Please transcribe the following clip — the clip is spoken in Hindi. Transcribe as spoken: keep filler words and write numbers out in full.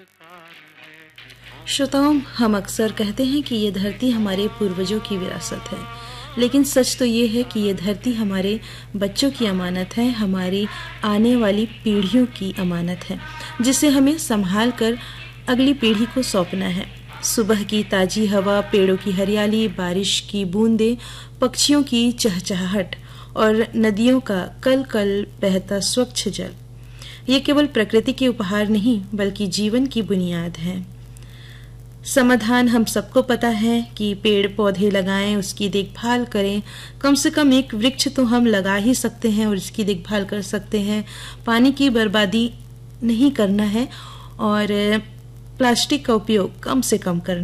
श्रोताओं, हम अक्सर कहते हैं कि ये धरती हमारे पूर्वजों की विरासत है, लेकिन सच तो ये है कि ये धरती हमारे बच्चों की अमानत है, हमारी आने वाली पीढ़ियों की अमानत है, जिसे हमें संभाल कर अगली पीढ़ी को सौंपना है। सुबह की ताजी हवा, पेड़ों की हरियाली, बारिश की बूंदें, पक्षियों की चहचहाहट और नदियों का कल कल बहता स्वच्छ जल, ये केवल प्रकृति के उपहार नहीं बल्कि जीवन की बुनियाद है। समाधान हम सबको पता है कि पेड़ पौधे लगाएं, उसकी देखभाल करें। कम से कम एक वृक्ष तो हम लगा ही सकते हैं और इसकी देखभाल कर सकते हैं। पानी की बर्बादी नहीं करना है और प्लास्टिक का उपयोग कम से कम करना